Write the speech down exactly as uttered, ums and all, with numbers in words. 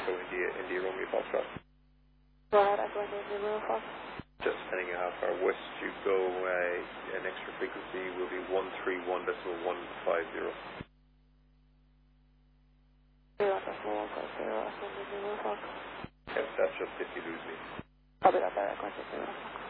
Echo India, India Romeo Foxtrot. Go ahead, Echo India, India Fox. Just depending on how far west you go, uh, an extra frequency will be one three one decimal one five zero. zero decimal one five zero, Echo India, India Fox. Yep, that's just if you lose me. I'll be right there, Echo India, India Fox.